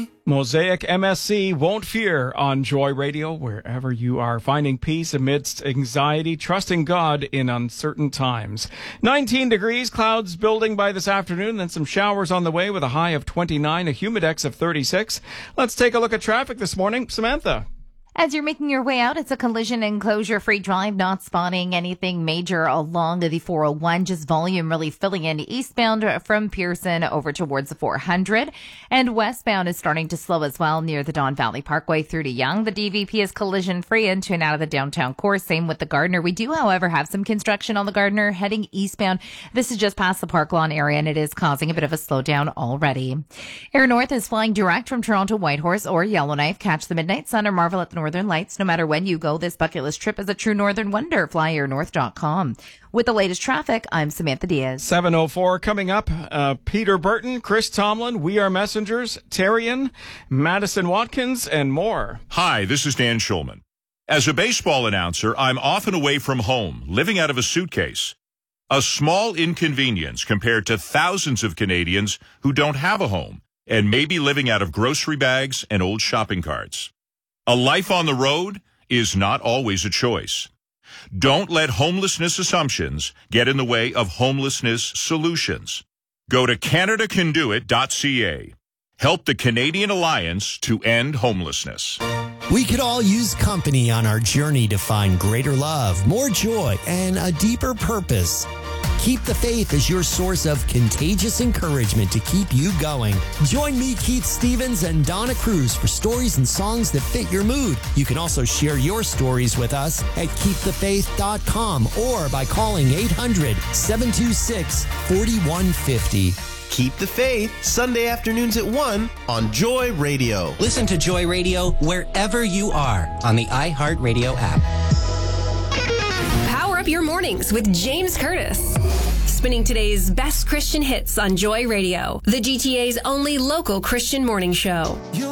me. Mosaic MSC, Won't Fear on Joy Radio, wherever you are, finding peace amidst anxiety, trusting God in uncertain times. 19 degrees, clouds building by this afternoon, then some showers on the way with a high of 29, a humidex of 36. Let's take a look at traffic this morning. Samantha. As you're making your way out, it's a collision and closure-free drive, not spotting anything major along the 401, just volume really filling in eastbound from Pearson over towards the 400. And westbound is starting to slow as well near the Don Valley Parkway through to Yonge. The DVP is collision-free into and out of the downtown core. Same with the Gardiner. We do, however, have some construction on the Gardiner heading eastbound. This is just past the Park Lawn area, and it is causing a bit of a slowdown already. Air North is flying direct from Toronto Whitehorse or Yellowknife. Catch the Midnight Sun or marvel at the Northern Lights. No matter when you go, this bucket list trip is a true northern wonder. FlyAirNorth.com. With the latest traffic, I'm Samantha Diaz. 7:04 coming up. Peter Burton, Chris Tomlin, We Are Messengers, Terrian, Madison Watkins, and more. Hi, this is Dan Schulman. As a baseball announcer, I'm often away from home, living out of a suitcase. A small inconvenience compared to thousands of Canadians who don't have a home and may be living out of grocery bags and old shopping carts. A life on the road is not always a choice. Don't let homelessness assumptions get in the way of homelessness solutions. Go to CanadaCanDoIt.ca. Help the Canadian Alliance to end homelessness. We could all use company on our journey to find greater love, more joy, and a deeper purpose. Keep the Faith as your source of contagious encouragement to keep you going. Join me, Keith Stevens, and Donna Cruz for stories and songs that fit your mood. You can also share your stories with us at keepthefaith.com or by calling 800-726-4150. Keep the Faith, Sunday afternoons at 1 on Joy Radio. Listen to Joy Radio wherever you are on the iHeartRadio app. Power up your mornings with James Curtis. Spinning today's best Christian hits on Joy Radio, the GTA's only local Christian morning show.